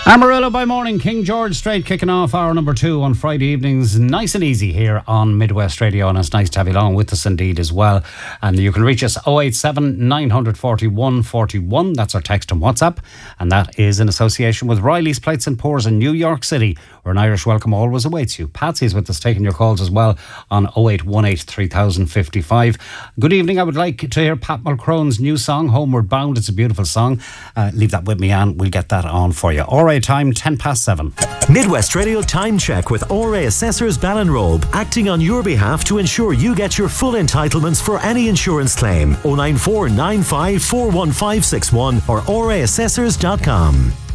Amarillo by morning, King George Strait kicking off hour number 2 on Friday evenings. Nice and easy here on Midwest Radio, and it's nice to have you along with us indeed as well. And you can reach us 087 941 41. That's our text and WhatsApp. And that is in association with Riley's Plates and Pours in New York City, where an Irish welcome always awaits you. Patsy's with us taking your calls as well on 0818 3055. Good evening. I would like to hear Pat Mulcrone's new song, Homeward Bound. It's a beautiful song. Leave that with me and we'll get that on for you. All right, time 7:10. Midwest Radio Time Check with ORA Assessors Ballinrobe, acting on your behalf to ensure you get your full entitlements for any insurance claim. 094 95 41561 or oraassessors.com.